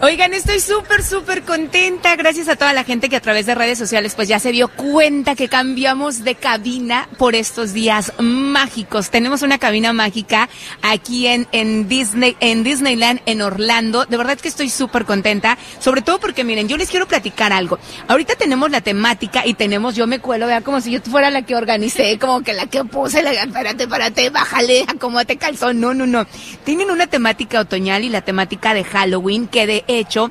Oigan, estoy súper contenta. Gracias a toda la gente que a través de redes sociales pues ya se dio cuenta que cambiamos de cabina por estos días mágicos. Tenemos una cabina mágica aquí en Disneyland, en Orlando. De verdad que estoy súper contenta, sobre todo porque miren, yo les quiero platicar algo. Ahorita tenemos la temática y yo me cuelo, vea, como si yo fuera la que organicé, como que la que puse, espérate, bájale, acomódate calzón. No. Tienen una temática otoñal y la temática de Halloween, que de hecho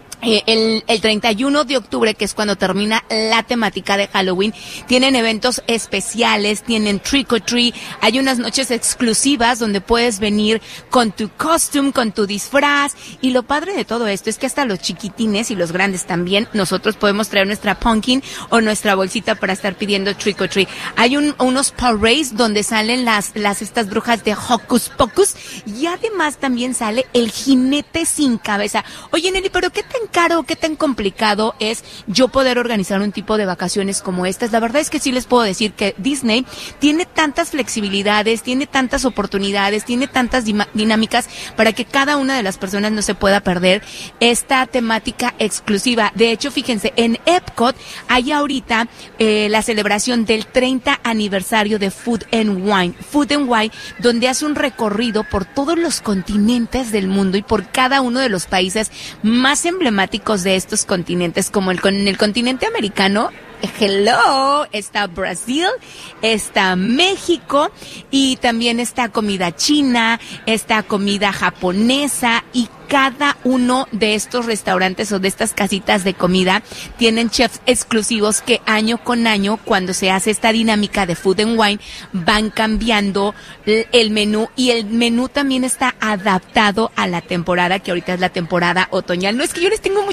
el 31 de octubre, que es cuando termina la temática de Halloween, tienen eventos especiales, tienen trick or treat, hay unas noches exclusivas donde puedes venir con tu costume, con tu disfraz, y lo padre de todo esto es que hasta los chiquitines y los grandes también, nosotros podemos traer nuestra pumpkin o nuestra bolsita para estar pidiendo trick or treat. Hay unos parades donde salen estas brujas de Hocus Pocus, y además también sale el jinete sin cabeza. Oye, Nelly, pero ¿qué tan caro, qué tan complicado es yo poder organizar un tipo de vacaciones como estas? La verdad es que sí les puedo decir que Disney tiene tantas flexibilidades, tiene tantas oportunidades, tiene tantas dinámicas para que cada una de las personas no se pueda perder esta temática exclusiva. De hecho, fíjense, en Epcot hay ahorita la celebración del 30 aniversario de Food and Wine, donde hace un recorrido por todos los continentes del mundo y por cada uno de los países más emblemáticos de estos continentes, como en el continente americano. Hello, está Brasil, está México, y también está comida china, está comida japonesa, y cada uno de estos restaurantes o de estas casitas de comida tienen chefs exclusivos que año con año, cuando se hace esta dinámica de Food and Wine, van cambiando el menú, y el menú también está adaptado a la temporada, que ahorita es la temporada otoñal. No es que yo les tengo